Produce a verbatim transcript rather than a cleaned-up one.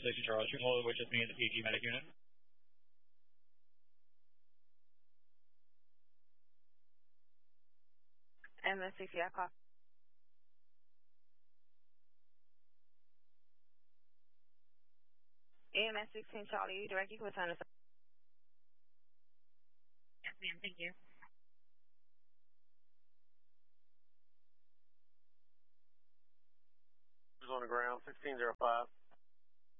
Station Charles. You can hold it with just me and the P G medic unit. M S C C, I call. E M S sixteen Charlie, direct equal time. Yes, ma'am. Thank you. Who's on the ground? sixteen oh five.